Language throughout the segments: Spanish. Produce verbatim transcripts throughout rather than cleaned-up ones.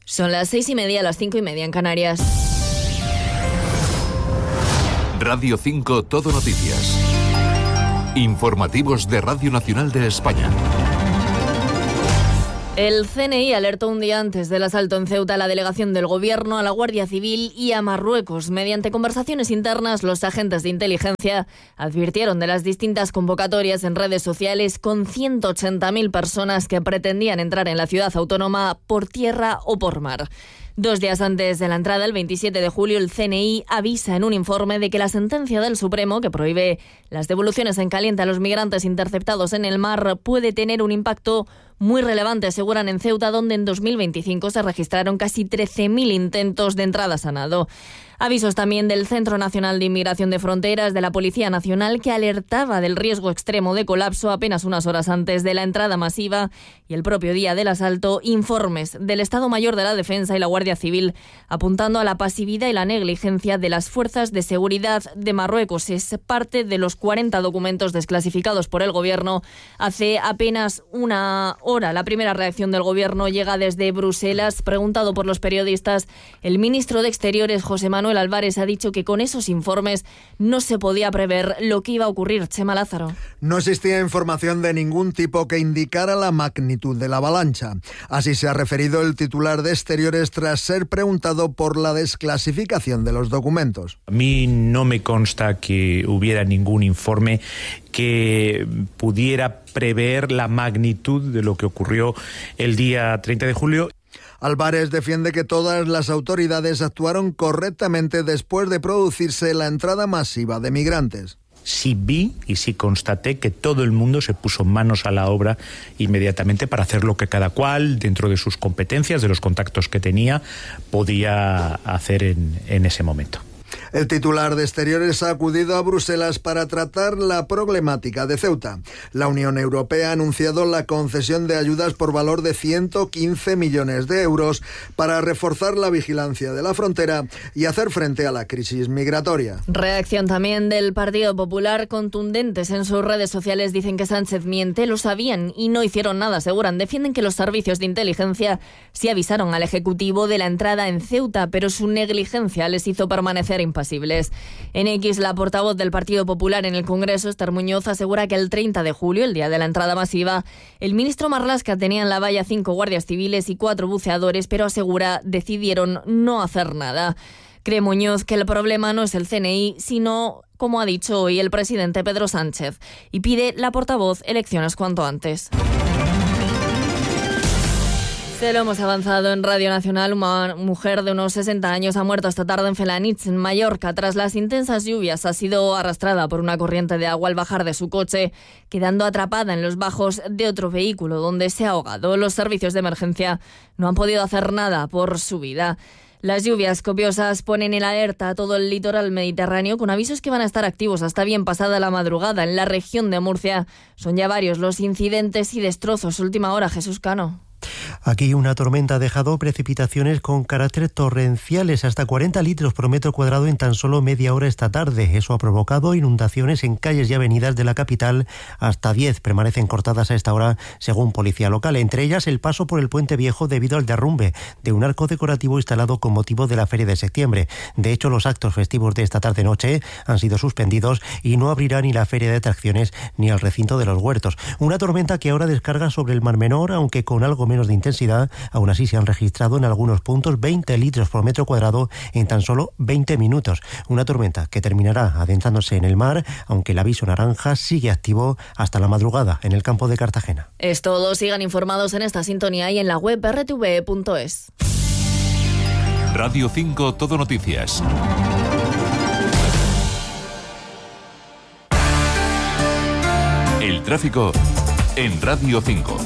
Son las seis y media, las cinco y media en Canarias. Radio cinco Todo Noticias. Informativos de Radio Nacional de España. El C N I alertó un día antes del asalto en Ceuta a la delegación del Gobierno, a la Guardia Civil y a Marruecos. Mediante conversaciones internas, los agentes de inteligencia advirtieron de las distintas convocatorias en redes sociales con ciento ochenta mil personas que pretendían entrar en la ciudad autónoma por tierra o por mar. Dos días antes de la entrada, el veintisiete de julio, el C N I avisa en un informe de que la sentencia del Supremo, que prohíbe las devoluciones en caliente a los migrantes interceptados en el mar, puede tener un impacto muy relevante, aseguran en Ceuta, donde en dos mil veinticinco se registraron casi trece mil intentos de entradas a nado. Avisos también del Centro Nacional de Inmigración de Fronteras, de la Policía Nacional, que alertaba del riesgo extremo de colapso apenas unas horas antes de la entrada masiva, y el propio día del asalto, informes del Estado Mayor de la Defensa y la Guardia Civil apuntando a la pasividad y la negligencia de las fuerzas de seguridad de Marruecos. Es parte de los cuarenta documentos desclasificados por el Gobierno hace apenas una hora. La primera reacción del Gobierno llega desde Bruselas. Preguntado por los periodistas, el ministro de Exteriores, José Manuel Álvarez, ha dicho que con esos informes no se podía prever lo que iba a ocurrir. Chema Lázaro. No existía información de ningún tipo que indicara la magnitud de la avalancha. Así se ha referido el titular de Exteriores tras ser preguntado por la desclasificación de los documentos. A mí no me consta que hubiera ningún informe que pudiera prever la magnitud de lo que ocurrió el día treinta de julio. Álvarez defiende que todas las autoridades actuaron correctamente después de producirse la entrada masiva de migrantes. Sí vi y sí constaté que todo el mundo se puso manos a la obra inmediatamente para hacer lo que cada cual, dentro de sus competencias, de los contactos que tenía, podía hacer en, en ese momento. El titular de Exteriores ha acudido a Bruselas para tratar la problemática de Ceuta. La Unión Europea ha anunciado la concesión de ayudas por valor de ciento quince millones de euros para reforzar la vigilancia de la frontera y hacer frente a la crisis migratoria. Reacción también del Partido Popular. Contundentes en sus redes sociales dicen que Sánchez miente, lo sabían y no hicieron nada, aseguran. Defienden que los servicios de inteligencia sí avisaron al Ejecutivo de la entrada en Ceuta, pero su negligencia les hizo permanecer impasibles. En X, la portavoz del Partido Popular en el Congreso, Esther Muñoz, asegura que el treinta de julio, el día de la entrada masiva, el ministro Marlaska tenía en la valla cinco guardias civiles y cuatro buceadores, pero asegura decidieron no hacer nada. Cree Muñoz que el problema no es el C N I, sino, como ha dicho hoy el presidente Pedro Sánchez, y pide la portavoz elecciones cuanto antes. Se lo hemos avanzado en Radio Nacional. Una mujer de unos sesenta años ha muerto esta tarde en Felanitx, en Mallorca. Tras las intensas lluvias, ha sido arrastrada por una corriente de agua al bajar de su coche, quedando atrapada en los bajos de otro vehículo, donde se ha ahogado. Los servicios de emergencia no han podido hacer nada por su vida. Las lluvias copiosas ponen en alerta a todo el litoral mediterráneo, con avisos que van a estar activos hasta bien pasada la madrugada. En la región de Murcia son ya varios los incidentes y destrozos. Última hora, Jesús Cano. Aquí una tormenta ha dejado precipitaciones con carácter torrenciales, hasta cuarenta litros por metro cuadrado en tan solo media hora esta tarde. Eso ha provocado inundaciones en calles y avenidas de la capital. Hasta diez permanecen cortadas a esta hora, según policía local. Entre ellas, el paso por el Puente Viejo debido al derrumbe de un arco decorativo instalado con motivo de la Feria de Septiembre. De hecho, los actos festivos de esta tarde-noche han sido suspendidos y no abrirá ni la Feria de Atracciones ni el recinto de los huertos. Una tormenta que ahora descarga sobre el Mar Menor, aunque con algo menos de intensidad. Aún así se han registrado en algunos puntos veinte litros por metro cuadrado en tan solo veinte minutos. Una tormenta que terminará adentrándose en el mar, aunque el aviso naranja sigue activo hasta la madrugada en el campo de Cartagena. Es todo. Sigan informados en esta sintonía y en la web erre te ve punto es. Radio cinco Todo Noticias. El tráfico en Radio cinco.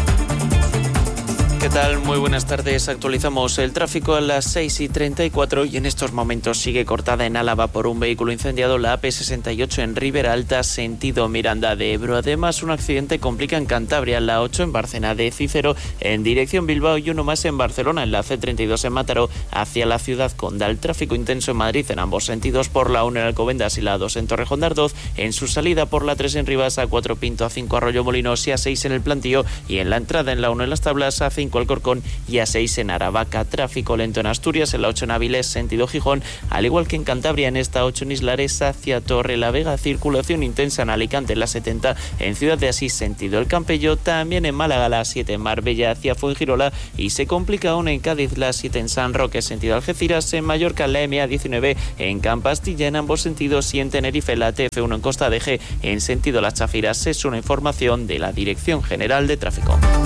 ¿Qué tal? Muy buenas tardes. Actualizamos el tráfico a las seis y treinta y cuatro y en estos momentos sigue cortada en Álava por un vehículo incendiado la A P sesenta y ocho en Ribera Alta, sentido Miranda de Ebro. Además, un accidente complica en Cantabria, la ocho en Bárcena de Cícero en dirección Bilbao y uno más en Barcelona, en la C treinta y dos en Mataró hacia la ciudad condal. Tráfico intenso en Madrid en ambos sentidos por la uno en Alcobendas y la dos en Torrejón de Ardoz. En su salida por la tres en Rivas, a cuatro Pinto, a cinco Arroyo Molinos y a seis en el Plantío, y en la entrada en la uno en Las Tablas, a cinco cinco Alcorcón y A seis en Aravaca. Tráfico lento en Asturias, en la ocho en Avilés, sentido Gijón, al igual que en Cantabria, en esta ocho en Islares hacia Torrelavega. Circulación intensa en Alicante, en la setenta, en Ciudad de Asís, sentido El Campello. También en Málaga, la siete en Marbella hacia Fuengirola, y se complica aún en Cádiz, la siete en San Roque, sentido Algeciras. En Mallorca, la M A diecinueve en Campastilla, en ambos sentidos, y en Tenerife, la T F uno en Costa de G, en sentido Las Chafiras. Es una información de la Dirección General de Tráfico.